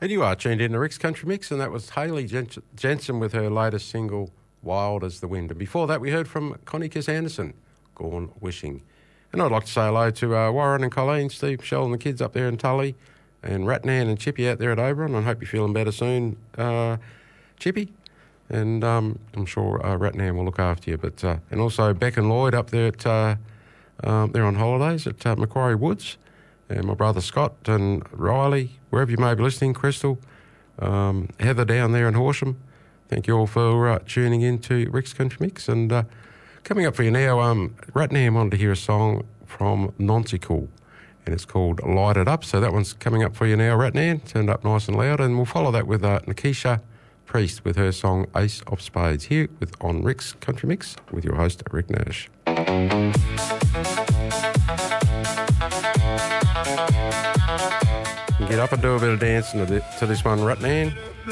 And you are tuned in to Rick's Country Mix, and that was Hayley Jensen with her latest single, Wild as the Wind. And before that, we heard from Connie Kiss Anderson, Gone Wishing. And I'd like to say hello to Warren and Colleen, Steve, Shell and the kids up there in Tully, and Ratnan and Chippy out there at Oberon. I hope you're feeling better soon, Chippy. And I'm sure Ratnan will look after you. But and also Beck and Lloyd up there at they're on holidays at Macquarie Woods. And my brother Scott and Riley, wherever you may be listening, Crystal, Heather down there in Horsham. Thank you all for tuning in to Rick's Country Mix. And coming up for you now, Ratnam wanted to hear a song from Nonsical, and it's called Light It Up. So that one's coming up for you now, Ratnam, turned up nice and loud. And we'll follow that with Nikisha Priest with her song Ace of Spades, here on Rick's Country Mix with your host, Rick Nash. Get up and do a bit of dancing to this one, Ratnan.